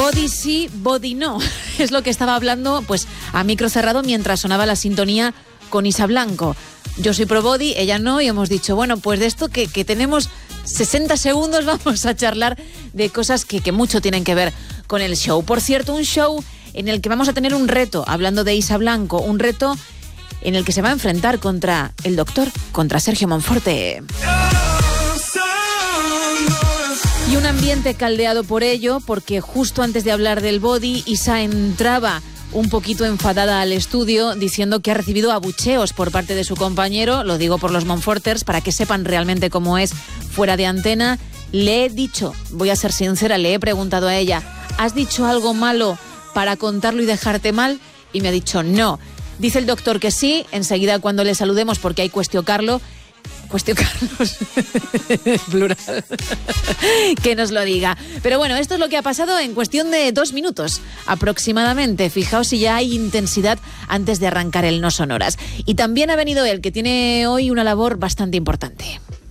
Body sí, body no. Es lo que estaba hablando pues a micro cerrado mientras sonaba la sintonía con Isa Blanco. Yo soy pro body, ella no, y hemos dicho, bueno, pues de esto que tenemos 60 segundos, vamos a charlar de cosas que mucho tienen que ver con el show. Por cierto, un show en el que vamos a tener un reto, hablando de Isa Blanco, un reto en el que se va a enfrentar contra el doctor, contra Sergio Monforte. Y un ambiente caldeado por ello, porque justo antes de hablar del body, Isa entraba un poquito enfadada al estudio diciendo que ha recibido abucheos por parte de su compañero. Lo digo por los Monforters, para que sepan realmente cómo es fuera de antena. Le he dicho, voy a ser sincera, le he preguntado a ella, ¿has dicho algo malo para contarlo y dejarte mal? Y me ha dicho no. Dice el doctor que sí, enseguida cuando le saludemos, porque hay cuestionarlo, plural, que nos lo diga. Pero bueno, esto es lo que ha pasado en cuestión de 2 minutos aproximadamente. Fijaos si ya hay intensidad antes de arrancar el No Sonoras. Y también ha venido él, que tiene hoy una labor bastante importante.